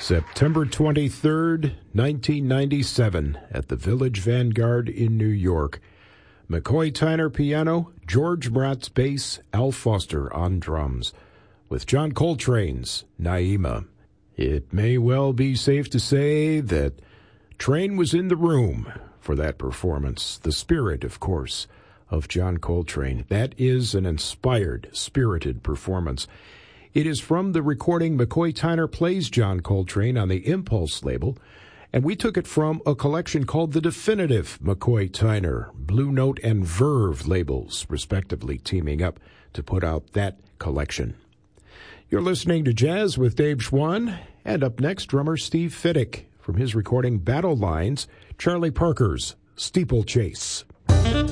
September 23rd, 1997, at the Village Vanguard in New York. McCoy Tyner piano, George Mraz bass, Al Foster on drums, with John Coltrane's Naima. It may well be safe to say that Train was in the room for that performance. The spirit, of course, of John Coltrane. That is an inspired, spirited performance. It is from the recording McCoy Tyner Plays John Coltrane on the Impulse label, and we took it from a collection called The Definitive McCoy Tyner, Blue Note and Verve labels, respectively, teaming up to put out that collection. You're listening to Jazz with Dave Schwann, and up next, drummer Steve Fiddick from his recording Battle Lines, Charlie Parker's Steeplechase.